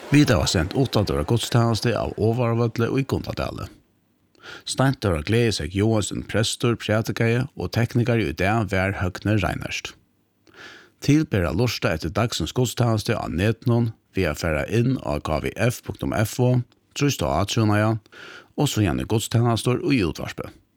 Vidare var sendt 8 døra godstjeneste av Overvødle og i Gondadale. Steint døra glede seg Johansen prestor, prætikaie og teknikere i det vær Høgne Reinerst. Tilbera lorsta etter dagsens godstjeneste av netnon via færa inn av kvf.fo, trust og atsjonaja, og så gjerne godstjenester og i utvarspe.